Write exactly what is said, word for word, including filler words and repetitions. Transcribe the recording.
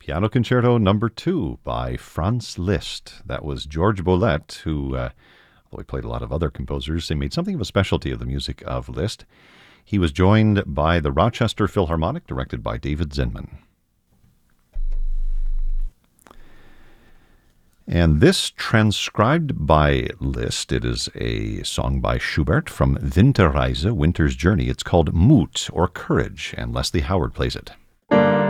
Piano Concerto Number Two by Franz Liszt. That was George Bolet, who, uh, although he played a lot of other composers, they made something of a specialty of the music of Liszt. He was joined by the Rochester Philharmonic, directed by David Zinman. And this, transcribed by Liszt, it is a song by Schubert from Winterreise, Winter's Journey. It's called Mut, or Courage, and Leslie Howard plays it.